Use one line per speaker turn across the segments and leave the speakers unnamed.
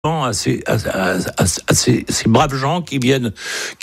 à ces braves gens qui viennent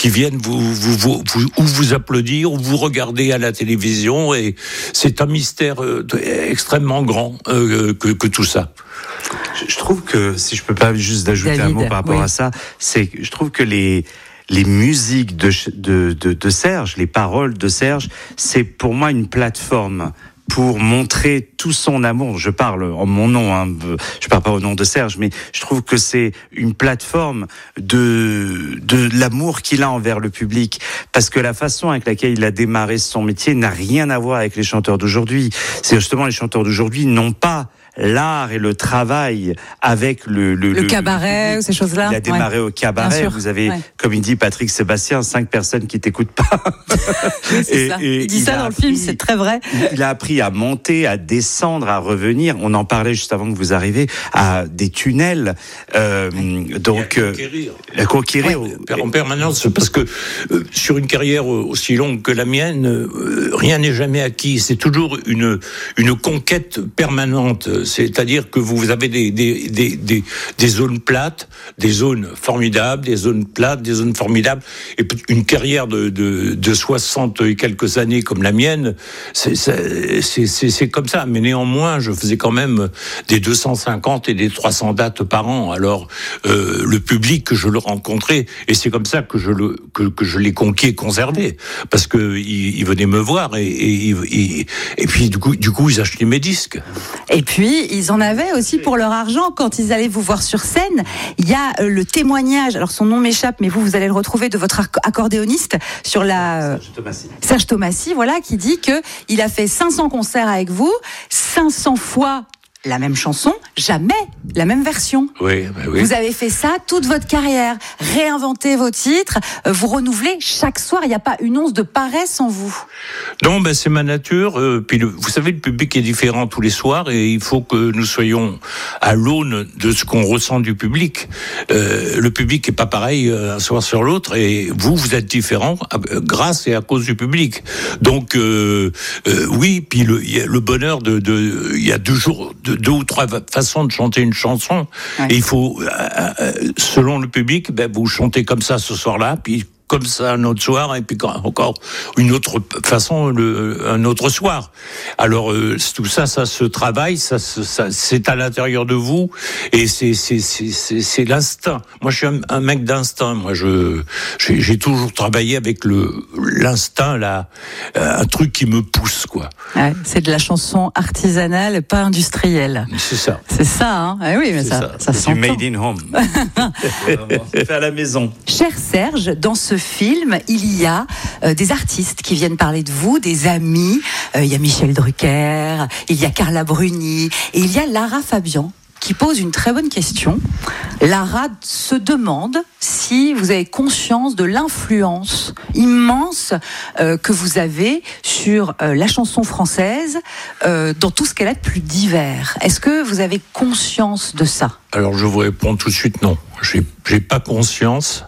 vous applaudir ou vous regarder à la télévision, et c'est un mystère extrêmement grand que tout ça.
Je trouve que, si je peux pas juste ajouter David, un mot par rapport à ça, c'est que je trouve que les musiques de Serge, les paroles de Serge, c'est pour moi une plateforme pour montrer tout son amour. Je parle en mon nom, je parle pas au nom de Serge, mais je trouve que c'est une plateforme de l'amour qu'il a envers le public, parce que la façon avec laquelle il a démarré son métier n'a rien à voir avec les chanteurs d'aujourd'hui. C'est justement, les chanteurs d'aujourd'hui n'ont pas l'art et le travail avec le
cabaret ou ces choses-là.
Il a démarré au cabaret. Vous avez, comme il dit Patrick Sébastien, 5 personnes qui t'écoutent pas.
Il dit ça dans le film, c'est très vrai.
Il a appris à monter, à descendre, à revenir. On en parlait juste avant que vous arriviez, à des tunnels. Donc,
à conquérir en permanence, parce que sur une carrière aussi longue que la mienne, rien n'est jamais acquis. C'est toujours une conquête permanente. C'est-à-dire que vous avez des zones plates, des zones formidables, des zones plates, des zones formidables. Et une carrière de 60 et quelques années comme la mienne, c'est comme ça. Mais néanmoins, je faisais quand même des 250 et des 300 dates par an. Alors, le public que je le rencontrais, et c'est comme ça que je l'ai conquis et conservé, parce que ils venaient me voir et puis du coup ils achetaient mes disques.
Et puis, ils en avaient aussi pour leur argent quand ils allaient vous voir sur scène. Il y a le témoignage, alors son nom m'échappe, mais vous allez le retrouver, de votre accordéoniste sur Serge Thomasy, voilà, qui dit que il a fait 500 concerts avec vous, 500 fois la même chanson, jamais la même version.
Oui.
Vous avez fait ça toute votre carrière, réinventer vos titres, vous renouvelez chaque soir, il n'y a pas une once de paresse en vous.
Non, c'est ma nature. Puis vous savez, le public est différent tous les soirs, et il faut que nous soyons à l'aune de ce qu'on ressent du public. Le public est pas pareil un soir sur l'autre, et vous êtes différent grâce et à cause du public. Donc oui, puis le bonheur il y a 2 ou 3 façons de chanter une chanson. Ouais. Et il faut, selon le public, vous chantez comme ça ce soir-là, puis comme ça un autre soir, et puis encore une autre façon un autre soir. Alors tout ça se travaille, ça c'est à l'intérieur de vous, et c'est l'instinct. Moi, je suis un mec d'instinct. Moi, j'ai toujours travaillé avec l'instinct, là, un truc qui me pousse, quoi.
Ouais, c'est de la chanson artisanale, pas industrielle.
C'est ça.
C'est ça, hein. Ah oui, mais ça
c'est du made in home. Fait à la maison.
Cher Serge, dans ce film, il y a des artistes qui viennent parler de vous, des amis. Il y a Michel Drucker, il y a Carla Bruni, et il y a Lara Fabian qui pose une très bonne question. Lara se demande si vous avez conscience de l'influence immense que vous avez sur la chanson française, dans tout ce qu'elle a de plus divers. Est-ce que vous avez conscience de ça ?
Alors, je vous réponds tout de suite non. J'ai pas conscience.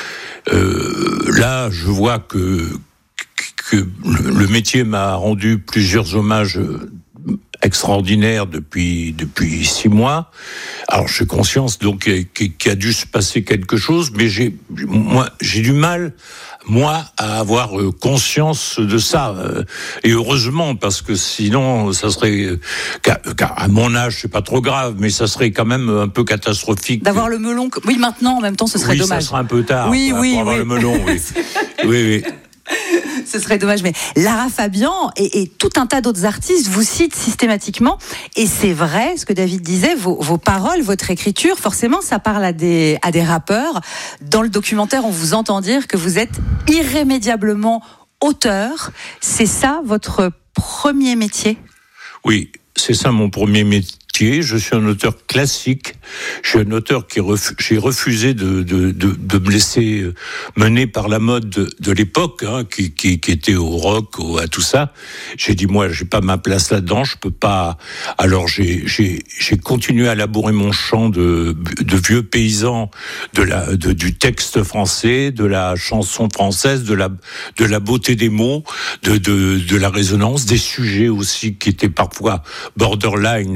Là, je vois que le métier m'a rendu plusieurs hommages extraordinaire depuis 6 mois. Alors, j'ai conscience donc qu'il a dû se passer quelque chose, mais j'ai du mal, à avoir conscience de ça. Et heureusement, parce que sinon, ça serait, à mon âge, c'est pas trop grave, mais ça serait quand même un peu catastrophique.
D'avoir le melon, oui, maintenant, en même temps, ce serait dommage.
Ça serait un peu tard.
Oui,
pour avoir le melon, oui. oui.
Ce serait dommage, mais Lara Fabian et tout un tas d'autres artistes vous citent systématiquement, et c'est vrai ce que David disait, vos paroles, votre écriture, forcément ça parle à des rappeurs. Dans le documentaire, on vous entend dire que vous êtes irrémédiablement auteur. C'est ça votre premier métier ?
Oui, c'est ça mon premier métier. Je suis un auteur classique. Je suis un auteur j'ai refusé de me laisser mener par la mode de l'époque, qui était au rock, à tout ça. J'ai dit, moi, j'ai pas ma place là-dedans, je peux pas. Alors j'ai continué à labourer mon chant de vieux paysan, du texte français, de la chanson française, de la beauté des mots, de la résonance, des sujets aussi qui étaient parfois borderline, mais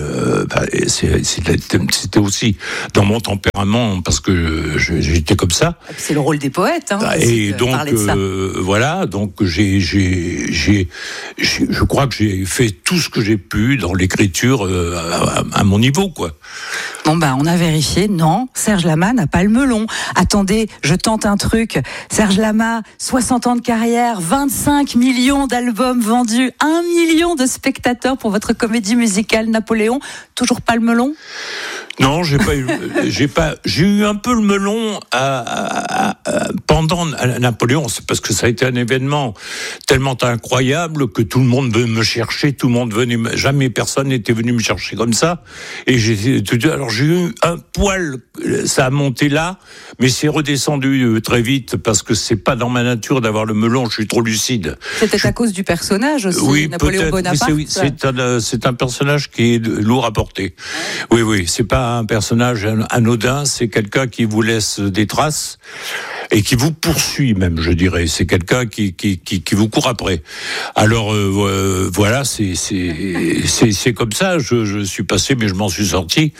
c'était aussi dans mon tempérament parce que j'étais comme ça.
C'est le rôle des poètes.
Et donc voilà, donc je crois que j'ai fait tout ce que j'ai pu dans l'écriture à mon niveau, quoi.
Bon on a vérifié, non, Serge Lama n'a pas le melon. Attendez, je tente un truc. Serge Lama, 60 ans de carrière, 25 millions d'albums vendus, 1 million de spectateurs pour votre comédie musicale Napoléon. Toujours pas le melon ?
Non, j'ai eu un peu le melon pendant Napoléon, c'est parce que ça a été un événement tellement incroyable que tout le monde venait me chercher, jamais personne n'était venu me chercher comme ça. Et alors j'ai eu un poil, ça a monté là, mais c'est redescendu très vite parce que c'est pas dans ma nature d'avoir le melon, je suis trop lucide.
C'était à cause du personnage aussi,
oui,
Napoléon Bonaparte.
Oui, c'est un personnage qui est lourd à porter. Oui, c'est pas un personnage anodin, c'est quelqu'un qui vous laisse des traces et qui vous poursuit même, je dirais. C'est quelqu'un qui vous court après. Alors voilà, c'est comme ça. Je suis passé, mais je m'en suis sorti.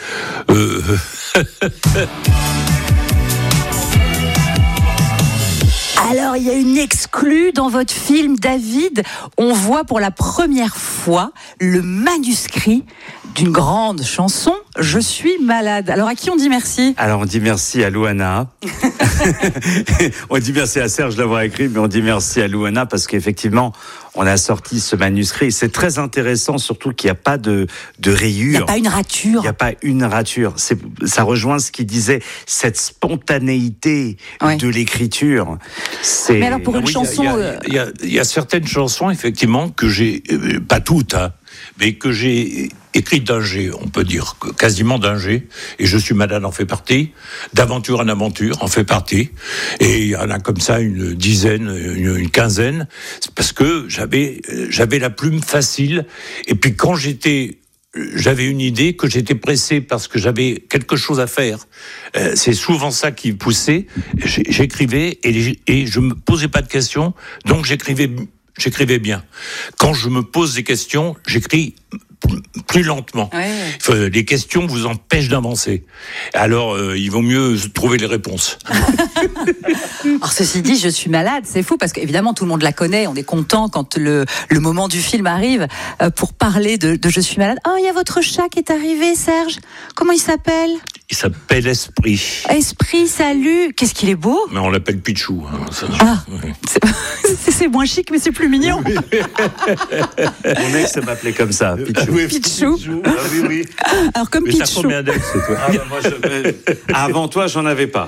Alors, il y a une exclue dans votre film, David. On voit pour la première fois le manuscrit d'une grande chanson, Je suis malade. Alors, à qui on dit merci ?
Alors, on dit merci à Louana. On dit merci à Serge d'avoir écrit, mais on dit merci à Louana parce qu'effectivement, on a sorti ce manuscrit. C'est très intéressant, surtout qu'il n'y a pas de rayures.
Il n'y a pas une rature.
Il n'y a pas une rature. Ça rejoint ce qu'il disait, cette spontanéité de l'écriture.
Mais alors, pour une chanson...
Il y a certaines chansons, effectivement, que j'ai... pas toutes, mais que j'ai écrites d'un G, on peut dire, quasiment d'un G, et Je suis malade en fait partie, D'aventure en aventure en fait partie, et il y en a comme ça une dizaine, une quinzaine, parce que j'avais la plume facile, et puis quand j'avais une idée, que j'étais pressé parce que j'avais quelque chose à faire. C'est souvent ça qui poussait. J'écrivais et je me posais pas de questions, donc j'écrivais bien. Quand je me pose des questions, j'écris plus lentement. Ouais. Les questions vous empêchent d'avancer. Alors, il vaut mieux trouver les réponses.
Alors, ceci dit, Je suis malade, c'est fou, parce qu'évidemment, tout le monde la connaît. On est content quand le moment du film arrive pour parler de Je suis malade. Oh, il y a votre chat qui est arrivé, Serge. Comment il s'appelle ?
Il s'appelle Esprit.
Esprit, salut. Qu'est-ce qu'il est beau ?
Mais on l'appelle Pichou.
Ouais. C'est moins chic, mais c'est plus mignon.
Mon ex m'appelait comme ça, Pichou.
Oui, Pichou.
Ah, oui.
Alors, comme
mais
Pichou.
Combien d'ex, toi ?
Avant toi, j'en avais pas.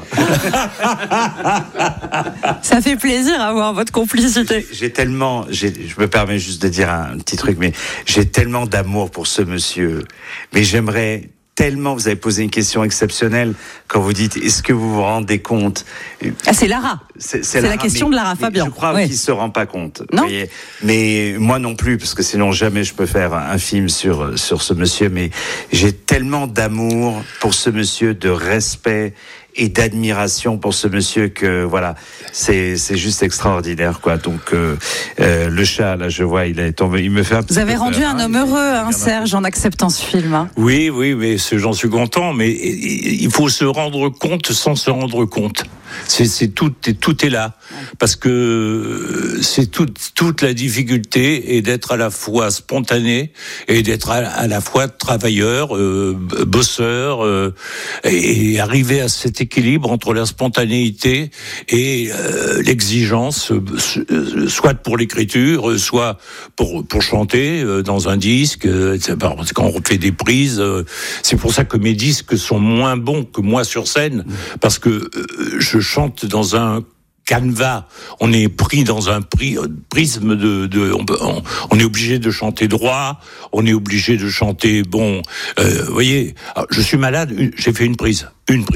Ça fait plaisir à voir votre complicité.
Je me permets juste de dire un petit truc, mais j'ai tellement d'amour pour ce monsieur. Mais j'aimerais tellement, vous avez posé une question exceptionnelle quand vous dites, est-ce que vous vous rendez compte ?
C'est Lara. C'est la question de Lara Fabian.
Je crois qu'il ne se rend pas compte.
Non.
Mais moi non plus, parce que sinon jamais je peux faire un film sur ce monsieur. Mais j'ai tellement d'amour pour ce monsieur, de respect et d'admiration pour ce monsieur que voilà, c'est juste extraordinaire, quoi. Donc le chat, là, je vois, il est tombé, il me fait un peu.
Vous avez rendu un homme heureux, Serge, en acceptant ce film.
Oui, mais j'en suis content, mais il faut se rendre compte sans se rendre compte. Tout est là, parce que c'est toute la difficulté est d'être à la fois spontané et d'être à la fois travailleur, bosseur, et arriver à cet équilibre entre la spontanéité et l'exigence, soit pour l'écriture, soit pour chanter dans un disque. Quand on fait des prises, c'est pour ça que mes disques sont moins bons que moi sur scène, parce que je chante dans un canevas, on est pris dans un prisme on est obligé de chanter droit, on est obligé de chanter voyez, je suis malade, j'ai fait une prise.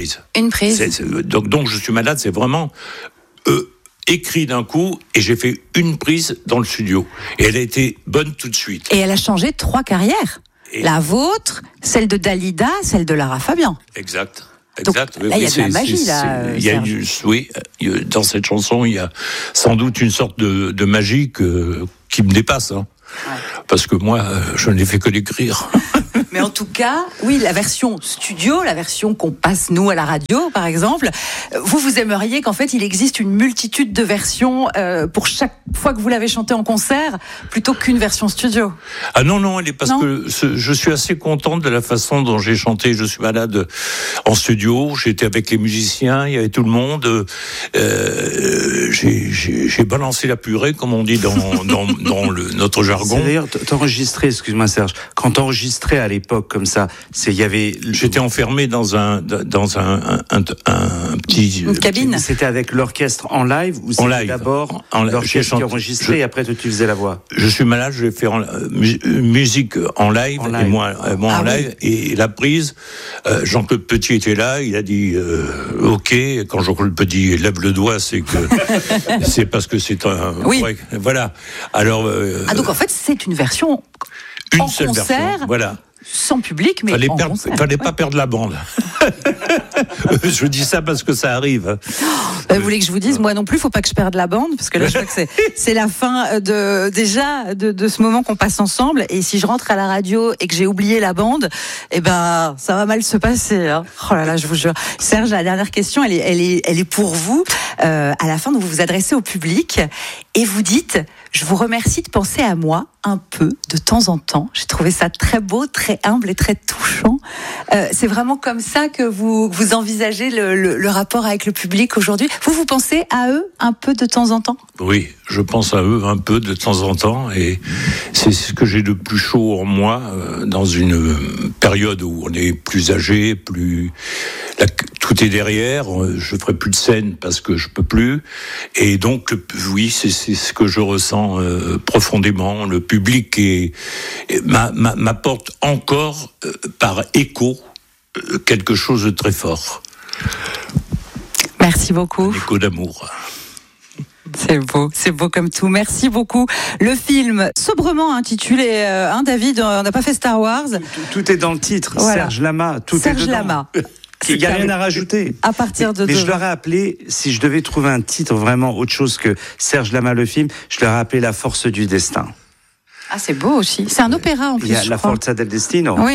Donc je suis malade, c'est vraiment écrit d'un coup, et j'ai fait une prise dans le studio, et elle a été bonne tout de suite.
Et elle a changé 3 carrières. La vôtre, celle de Dalida, celle de Lara Fabian.
Exact.
Donc, là, il y a de la magie, là.
Dans cette chanson, il y a sans doute une sorte de magie qui me dépasse. parce que moi, je n'ai fait que l'écrire.
Mais en tout cas, oui, la version studio, la version qu'on passe nous à la radio, par exemple, vous aimeriez qu'en fait il existe une multitude de versions pour chaque fois que vous l'avez chanté en concert, plutôt qu'une version studio.
Ah non, elle est parce que je suis assez contente de la façon dont j'ai chanté. Je suis malade en studio, j'étais avec les musiciens, il y avait tout le monde. J'ai balancé la purée, comme on dit dans notre jargon.
C'est d'ailleurs, t'enregistrais, excuse-moi Serge, quand t'enregistrais à l'époque comme ça,
j'étais enfermé dans un petit...
Une cabine.
C'était avec l'orchestre en live ou c'était d'abord l'orchestre qui enregistrait et après toi tu faisais la voix?
Je suis malade, je vais faire musique en live. Et moi en live. Et la prise, Jean-Claude Petit était là, il a dit OK. Quand Jean-Claude Petit lève le doigt, c'est que c'est parce que c'est un...
Oui.
Ouais, voilà. Alors...
donc en fait, c'est une version
une seule
concert,
version, voilà.
Sans public, mais en concert.
Fallait pas perdre la bande. Je dis ça parce que ça arrive.
Vous voulez que je vous dise, moi non plus, faut pas que je perde la bande, parce que là, je crois que c'est la fin de ce moment qu'on passe ensemble. Et si je rentre à la radio et que j'ai oublié la bande, ça va mal se passer. Hein. Oh là là, je vous jure. Serge, la dernière question, elle est pour vous. À la fin, vous vous adressez au public et vous dites: je vous remercie de penser à moi un peu de temps en temps. J'ai trouvé ça très beau, très humble et très touchant. C'est vraiment comme ça que vous envisagez le rapport avec le public aujourd'hui. Vous pensez à eux un peu de temps en temps?
Oui, je pense à eux un peu de temps en temps, et c'est ce que j'ai de plus chaud en moi dans une période où on est plus âgé, tout est derrière. Je ferai plus de scène parce que je peux plus, et donc oui, c'est ce que je ressens profondément. Le public m'apporte encore par écho quelque chose de très fort.
Merci beaucoup.
Un écho d'amour.
C'est beau comme tout. Merci beaucoup. Le film sobrement intitulé David, on n'a pas fait Star Wars.
Tout est dans le titre. Voilà. Serge Lama,
Serge
est dedans.
Lama.
Il n'y a rien à rajouter.
À partir de
mais je leur ai appelé, si je devais trouver un titre vraiment autre chose que Serge Lama le film, je leur ai appelé La Force du Destin.
Ah, c'est beau aussi. C'est un opéra en plus.
Il y a La Forza del Destino.
Oui,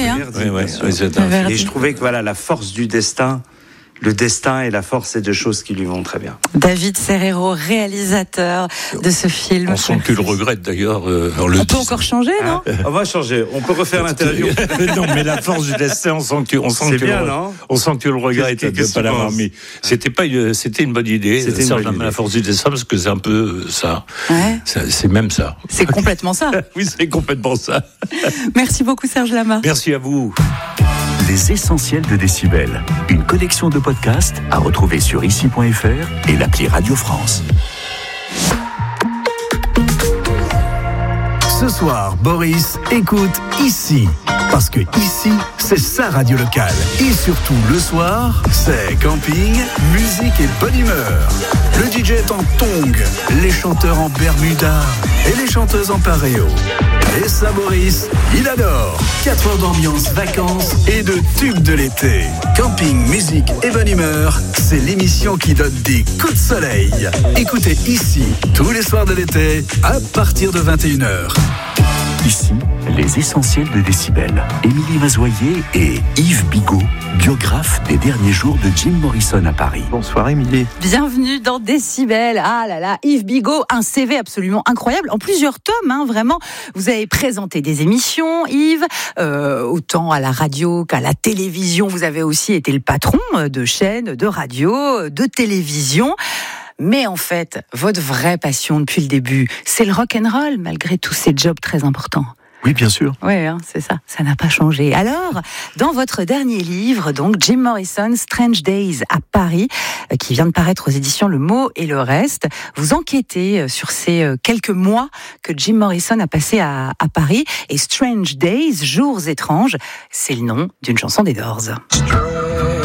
et je trouvais que la force du destin, le destin et la force, c'est deux choses qui lui vont très bien.
David Serrero, réalisateur de ce film.
On sent que tu le regrettes d'ailleurs.
On peut encore changer, non?
On va changer. On peut refaire l'interview.
Non, mais la force du destin, on sent que tu le regrettes de ne pas l'avoir mis. C'était une bonne idée. La force du destin, parce que c'est un peu ça.
Ouais.
C'est même ça.
C'est complètement ça.
Oui, c'est complètement ça.
Merci beaucoup, Serge Lama.
Merci à vous.
Les essentiels de Décibel, une collection de podcasts à retrouver sur ici.fr et l'appli Radio France. Ce soir, Boris écoute Ici. Parce que ici, c'est sa radio locale. Et surtout, le soir, c'est camping, musique et bonne humeur. Le DJ est en tongs, les chanteurs en bermuda et les chanteuses en paréo. Et ça, Boris, il adore. 4 heures d'ambiance, vacances et de tubes de l'été. Camping, musique et bonne humeur, c'est l'émission qui donne des coups de soleil. Écoutez Ici, tous les soirs de l'été, à partir de 21h. Ici, les essentiels de Décibel. Émilie Mazoyer et Yves Bigot, biographe des derniers jours de Jim Morrison à Paris.
Bonsoir Émilie.
Bienvenue dans Décibel. Ah là là, Yves Bigot, un CV absolument incroyable, en plusieurs tomes, vraiment. Vous avez présenté des émissions, Yves, autant à la radio qu'à la télévision. Vous avez aussi été le patron de chaînes, de radio, de télévision. Mais en fait, votre vraie passion depuis le début, c'est le rock'n'roll, malgré tous ces jobs très importants.
Oui, bien sûr.
Oui, c'est ça. Ça n'a pas changé. Alors, dans votre dernier livre, donc, Jim Morrison, Strange Days à Paris, qui vient de paraître aux éditions Le Mot et le Reste, vous enquêtez sur ces quelques mois que Jim Morrison a passé à Paris. Et Strange Days, Jours étranges, c'est le nom d'une chanson des Doors.